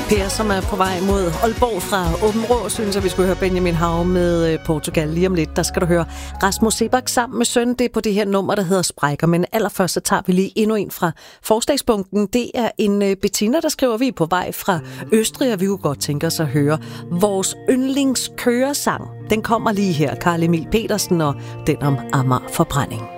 Per, som er på vej mod Aalborg fra Åben Rå, synes jeg, vi skulle høre Benjamin Hav med Portugal lige om lidt. Der skal du høre Rasmus Seebach sammen med søn. Det er på det her nummer, der hedder Sprækker. Men allerførst så tager vi lige endnu en fra forslagsbunken. Det er en Bettina, der skriver, vi er på vej fra Østrig, og vi kunne godt tænke os at høre vores yndlingskøresang. Den kommer lige her. Karl Emil Petersen og den om Amager Forbrænding.